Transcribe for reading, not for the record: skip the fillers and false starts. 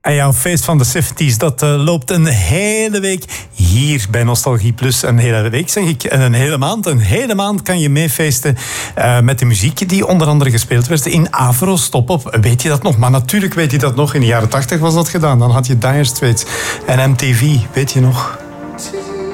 En jouw feest van de 70s, dat loopt een hele week hier bij Nostalgie Plus. Een hele week zeg ik, en een hele maand. Een hele maand kan je meefeesten met de muziek die onder andere gespeeld werd in Avro Stop-Op. Weet je dat nog? Maar natuurlijk weet je dat nog. In de jaren 80 was dat gedaan. Dan had je Dire Straits en MTV, weet je nog?